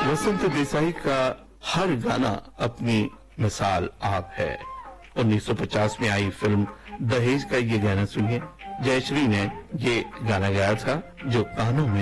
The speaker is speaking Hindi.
वसंत देसाई का हर गाना अपनी मिसाल आप है। 1950 में आई फिल्म दहेज का ये गाना सुनिए। जयश्री ने ये गाना गाया था जो कानों में